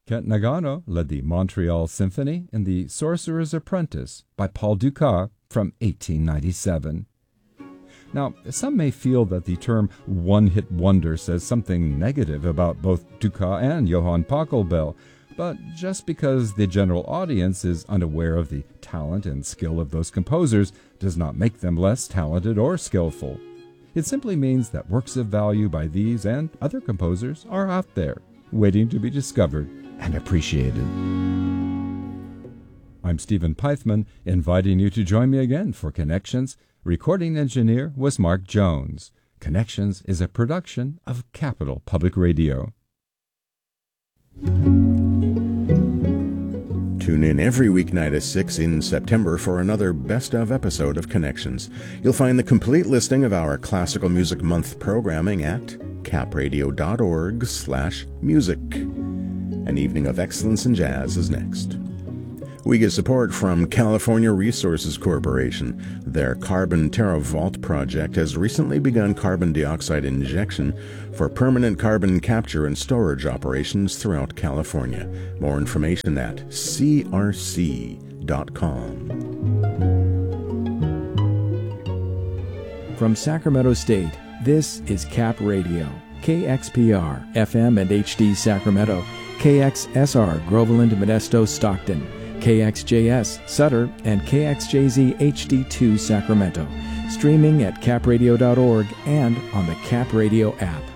Kent Nagano led the Montreal Symphony in The Sorcerer's Apprentice by Paul Dukas from 1897. Now, some may feel that the term one-hit wonder says something negative about both Dukas and Johann Pachelbel, but just because the general audience is unaware of the talent and skill of those composers does not make them less talented or skillful. It simply means that works of value by these and other composers are out there, waiting to be discovered and appreciated. I'm Stephen Pythman, inviting you to join me again for Connections. Recording engineer was Mark Jones. Connections is a production of Capital Public Radio. Tune in every weeknight at 6 in September for another Best Of episode of Connections. You'll find the complete listing of our Classical Music Month programming at capradio.org/music. An evening of excellence in jazz is next. We get support from California Resources Corporation. Their Carbon TerraVault project has recently begun carbon dioxide injection for permanent carbon capture and storage operations throughout California. More information at crc.com. From Sacramento State, this is Cap Radio, KXPR, FM and HD Sacramento, KXSR, Groveland, Modesto, Stockton, KXJS, Sutter, and KXJZ HD2 Sacramento. Streaming at capradio.org and on the Cap Radio app.